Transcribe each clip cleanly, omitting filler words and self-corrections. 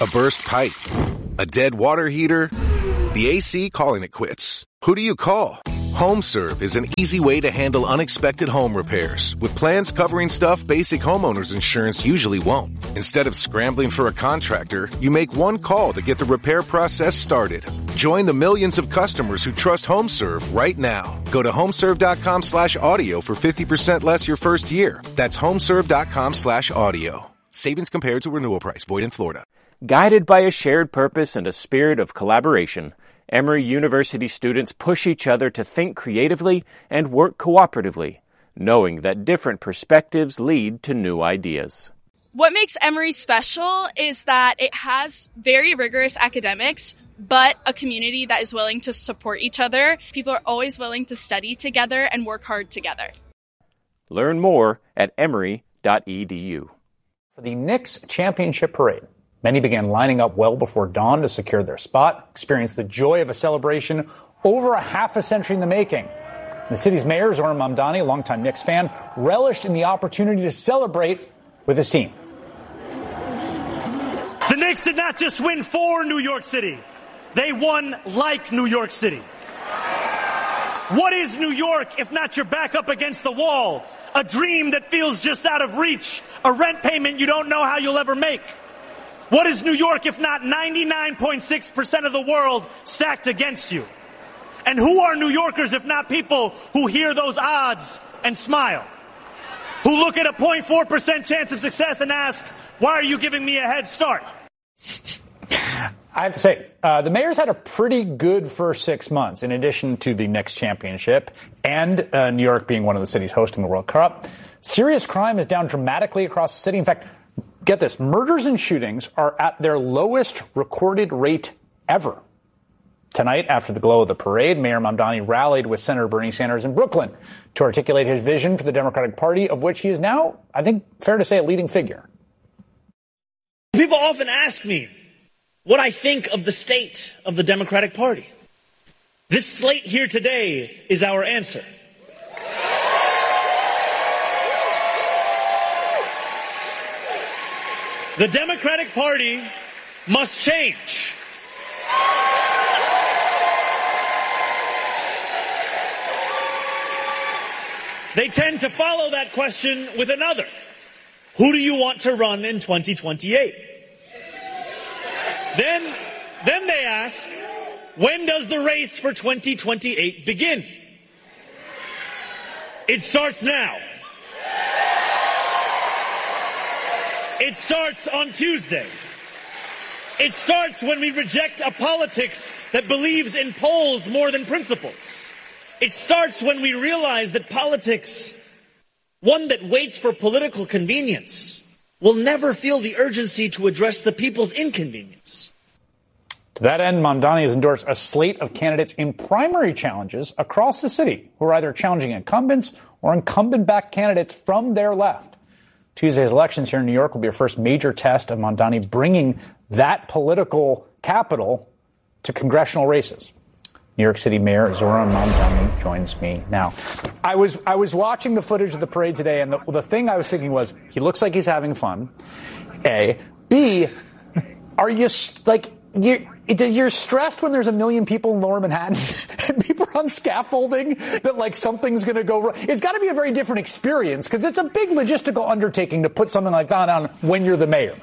A burst pipe? A dead water heater? The AC calling it quits. Who do you call? HomeServe is an easy way to handle unexpected home repairs with plans covering stuff basic homeowners insurance usually won't. Instead of scrambling for a contractor, you make one call to get the repair process started. Join the millions of customers who trust HomeServe right now. Go to homeserve.com/audio for 50% less your first year. That's homeserve.com/audio. Savings compared to renewal price. Void in Florida. Guided by a shared purpose and a spirit of collaboration, Emory University students push each other to think creatively and work cooperatively, knowing that different perspectives lead to new ideas. What makes Emory special is that it has very rigorous academics, but a community that is willing to support each other. People are always willing to study together and work hard together. Learn more at emory.edu. For the Knicks championship parade, many began lining up well before dawn to secure their spot, experience the joy of a celebration over a half a century in the making. The city's mayor, Zohran Mamdani, a longtime Knicks fan, relished in the opportunity to celebrate with his team. The Knicks did not just win for New York City. They won like New York City. What is New York if not your back up against the wall? A dream that feels just out of reach. A rent payment you don't know how you'll ever make. What is New York if not 99.6% of the world stacked against you? And who are New Yorkers if not people who hear those odds and smile? Who look at a 0.4% chance of success and ask, why are you giving me a head start? I have to say, the Mayor's had a pretty good first 6 months, in addition to the Knicks championship and New York being one of the cities hosting the World Cup. Serious crime is down dramatically across the city. In fact, get this, murders and shootings are at their lowest recorded rate ever. Tonight, after the glow of the parade, Mayor Mamdani rallied with Senator Bernie Sanders in Brooklyn to articulate his vision for the Democratic Party, of which he is now, I think, fair to say, a leading figure. People often ask me what I think of the state of the Democratic Party. This slate here today is our answer. The Democratic Party must change. They tend to follow that question with another. Who do you want to run in 2028? Then they ask, when does the race for 2028 begin? It starts now. It starts on Tuesday. It starts when we reject a politics that believes in polls more than principles. It starts when we realize that politics, one that waits for political convenience, will never feel the urgency to address the people's inconvenience. To that end, Mamdani has endorsed a slate of candidates in primary challenges across the city who are either challenging incumbents or incumbent-backed candidates from their left. Tuesday's elections here in New York will be a first major test of Mamdani bringing that political capital to congressional races. New York City Mayor Zohran Mamdani joins me now. I was watching the footage of the parade today, and the thing I was thinking was, he looks like he's having fun. A. B. Are you you're stressed when there's 1 million people in Lower Manhattan and people are on scaffolding that like something's going to go wrong? It's got to be a very different experience because it's a big logistical undertaking to put something like that on when you're the mayor.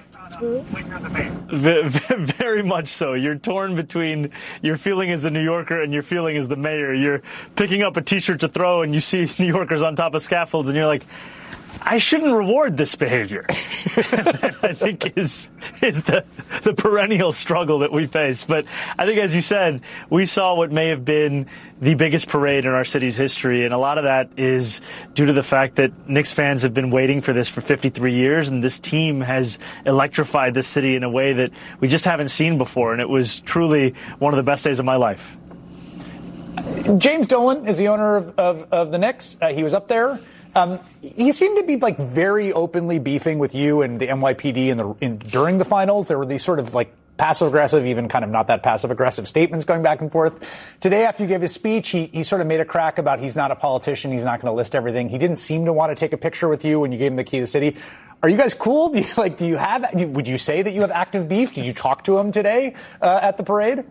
Very much so. You're torn between your feeling as a New Yorker and your feeling as the mayor. You're picking up a T-shirt to throw and you see New Yorkers on top of scaffolds and you're like, I shouldn't reward this behavior. I think is the perennial struggle that we face. But I think, as you said, we saw what may have been the biggest parade in our city's history. And a lot of that is due to the fact that Knicks fans have been waiting for this for 53 years. And this team has electrified this city in a way that we just haven't seen before. And it was truly one of the best days of my life. James Dolan is the owner of the Knicks. He was up there. He seemed to be very openly beefing with you and the NYPD during the finals. There were these sort of passive-aggressive, even kind of not that passive-aggressive statements going back and forth. Today, after you gave his speech, he sort of made a crack about he's not a politician. He's not going to list everything. He didn't seem to want to take a picture with you when you gave him the key to the city. Are you guys cool? Would you say that you have active beef? Did you talk to him today at the parade?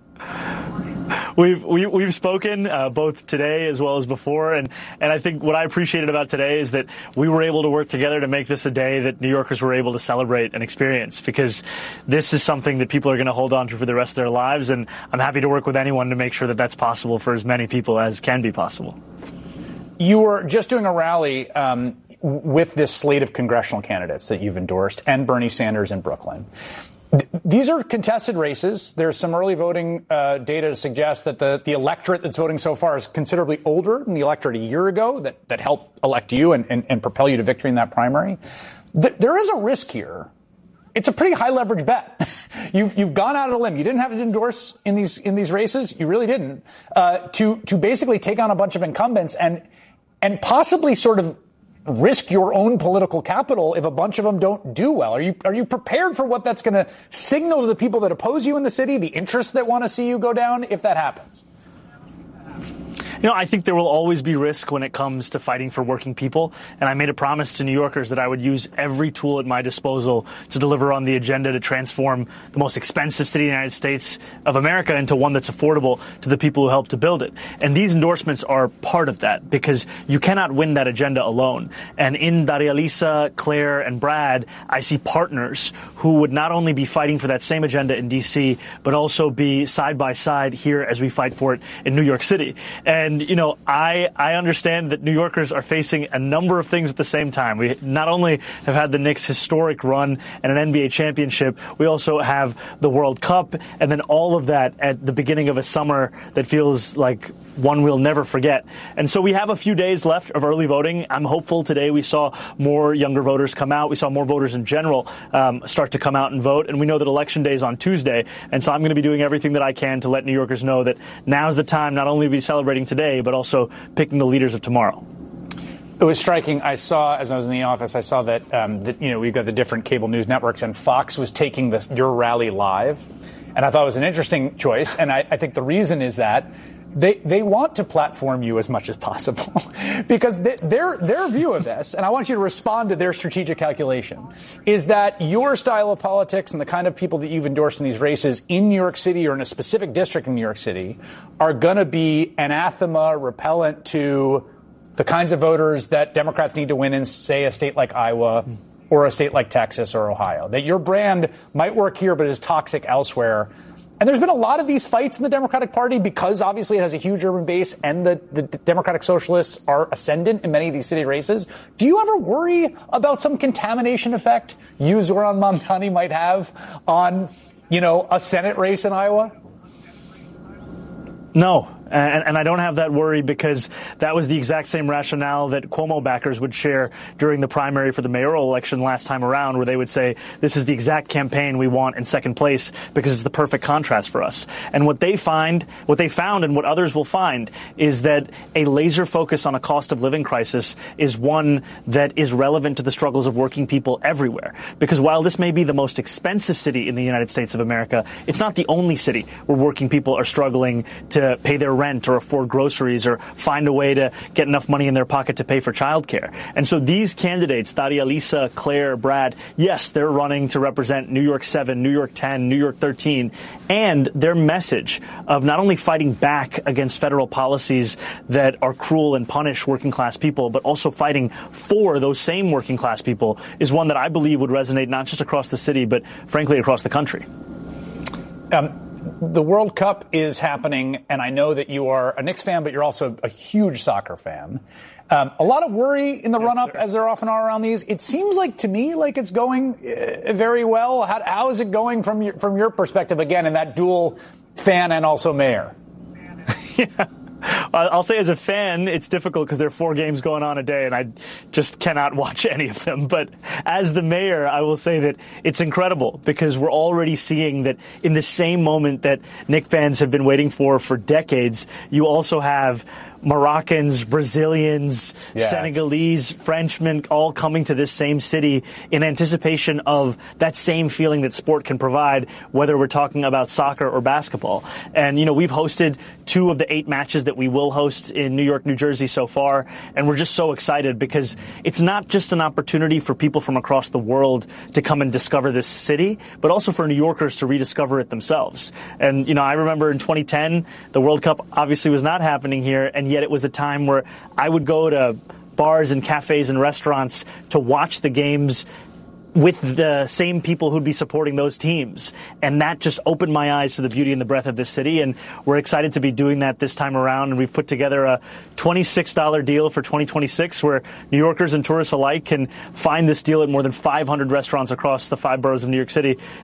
We've spoken both today as well as before, and I think what I appreciated about today is that we were able to work together to make this a day that New Yorkers were able to celebrate and experience, because this is something that people are going to hold on to for the rest of their lives, and I'm happy to work with anyone to make sure that that's possible for as many people as can be possible. You were just doing a rally with this slate of congressional candidates that you've endorsed and Bernie Sanders in Brooklyn. These are contested races. There's some early voting data to suggest that the electorate that's voting so far is considerably older than the electorate a year ago that helped elect you and propel you to victory in that primary. There is a risk here. It's a pretty high leverage bet. You've gone out on a limb. You didn't have to endorse in these races. You really didn't to basically take on a bunch of incumbents and possibly sort of risk your own political capital if a bunch of them don't do well. Are you prepared for what that's going to signal to the people that oppose you in the city, the interests that want to see you go down, if that happens? You know, I think there will always be risk when it comes to fighting for working people. And I made a promise to New Yorkers that I would use every tool at my disposal to deliver on the agenda to transform the most expensive city in the United States of America into one that's affordable to the people who helped to build it. And these endorsements are part of that, because you cannot win that agenda alone. And in Daria Lisa, Claire, and Brad, I see partners who would not only be fighting for that same agenda in D.C., but also be side by side here as we fight for it in New York City. And, you know, I understand that New Yorkers are facing a number of things at the same time. We not only have had the Knicks' historic run and an NBA championship, we also have the World Cup, and then all of that at the beginning of a summer that feels like one we'll never forget. And so we have a few days left of early voting. I'm hopeful today we saw more younger voters come out. We saw more voters in general start to come out and vote. And we know that Election Day is on Tuesday. And so I'm going to be doing everything that I can to let New Yorkers know that now's the time not only to be celebrating today, but also picking the leaders of tomorrow. It was striking. I saw, as I was in the office, I saw that, we've got the different cable news networks, and Fox was taking your rally live. And I thought it was an interesting choice. And I think the reason is that they want to platform you as much as possible because their view of this, and I want you to respond to their strategic calculation, is that your style of politics and the kind of people that you've endorsed in these races in New York City or in a specific district in New York City are going to be anathema, repellent to the kinds of voters that Democrats need to win in, say, a state like Iowa or a state like Texas or Ohio. That your brand might work here but is toxic elsewhere. And there's been a lot of these fights in the Democratic Party because obviously it has a huge urban base and the Democratic Socialists are ascendant in many of these city races. Do you ever worry about some contamination effect you, Zohran Mamdani, might have on, a Senate race in Iowa? No. And I don't have that worry because that was the exact same rationale that Cuomo backers would share during the primary for the mayoral election last time around, where they would say, this is the exact campaign we want in second place because it's the perfect contrast for us. And what they found and what others will find is that a laser focus on a cost of living crisis is one that is relevant to the struggles of working people everywhere. Because while this may be the most expensive city in the United States of America, it's not the only city where working people are struggling to pay their rent or afford groceries or find a way to get enough money in their pocket to pay for childcare. And so these candidates, Daria Lisa, Claire, Brad, yes, they're running to represent New York 7, New York 10, New York 13, and their message of not only fighting back against federal policies that are cruel and punish working class people, but also fighting for those same working class people is one that I believe would resonate not just across the city, but frankly across the country. The World Cup is happening, and I know that you are a Knicks fan, but you're also a huge soccer fan. A lot of worry in the run-up, as there often are around these. It seems like, to me, like it's going very well. How is it going from your perspective, again, in that dual fan and also mayor? Yeah. I'll say as a fan, it's difficult because there are 4 games going on a day and I just cannot watch any of them. But as the mayor, I will say that it's incredible because we're already seeing that in the same moment that Knicks fans have been waiting for decades, you also have Moroccans, Brazilians, Senegalese, Frenchmen, all coming to this same city in anticipation of that same feeling that sport can provide, whether we're talking about soccer or basketball. And, we've hosted 2 of the 8 matches that we will host in New York, New Jersey so far. And we're just so excited because it's not just an opportunity for people from across the world to come and discover this city, but also for New Yorkers to rediscover it themselves. And, I remember in 2010, the World Cup obviously was not happening here, and yet it was a time where I would go to bars and cafes and restaurants to watch the games with the same people who'd be supporting those teams. And that just opened my eyes to the beauty and the breadth of this city. And we're excited to be doing that this time around. And we've put together a $26 deal for 2026 where New Yorkers and tourists alike can find this deal at more than 500 restaurants across the 5 boroughs of New York City.